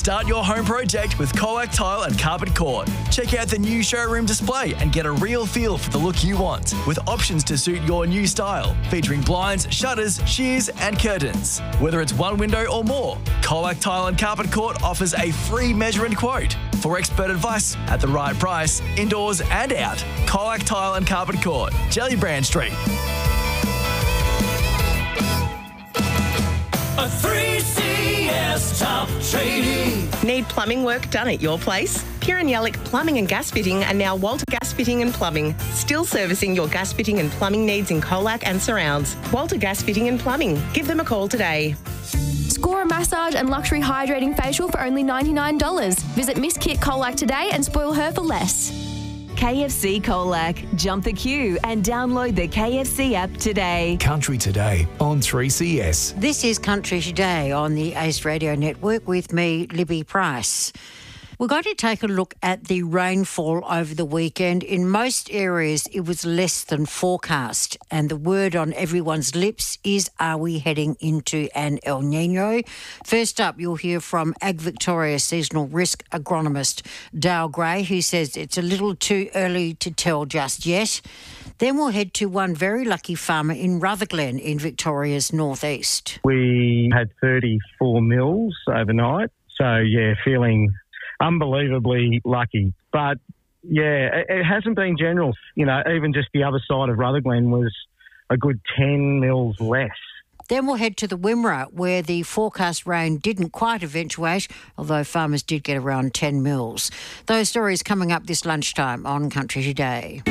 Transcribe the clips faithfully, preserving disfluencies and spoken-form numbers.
Start your home project with Colac Tile and Carpet Court. Check out the new showroom display and get a real feel for the look you want, with options to suit your new style, featuring blinds, shutters, shears and curtains. Whether it's one window or more, Colac Tile and Carpet Court offers a free measure and quote. For expert advice at the right price, indoors and out, Colac Tile and Carpet Court, Jellybrand Street. A three C S top trading. Need plumbing work done at your place? Kieran Yellick Plumbing and Gas Fitting are now Walter Gas Fitting and Plumbing, still servicing your gas fitting and plumbing needs in Colac and surrounds. Walter Gas Fitting and Plumbing. Give them a call today. Score a massage and luxury hydrating facial for only ninety-nine dollars. Visit Miss Kit Colac today and spoil her for less. K F C Colac. Jump the queue and download the K F C app today. Country Today on three C S. This is Country Today on the Ace Radio Network with me, Libby Price. We're going to take a look at the rainfall over the weekend. In most areas, it was less than forecast. And the word on everyone's lips is, are we heading into an El Nino? First up, you'll hear from Ag Victoria seasonal risk agronomist Dale Gray, who says it's a little too early to tell just yet. Then we'll head to one very lucky farmer in Rutherglen in Victoria's northeast. We had thirty-four mils overnight. So, yeah, feeling unbelievably lucky. But, yeah, it, it hasn't been general. You know, even just the other side of Rutherglen was a good ten mils less. Then we'll head to the Wimmera, where the forecast rain didn't quite eventuate, although farmers did get around ten mils. Those stories coming up this lunchtime on Country Today.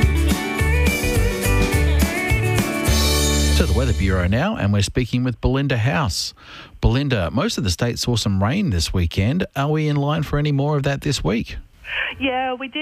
To the Weather Bureau now, and we're speaking with Belinda House. Belinda, most of the state saw some rain this weekend. Are we in line for any more of that this week? Yeah, we did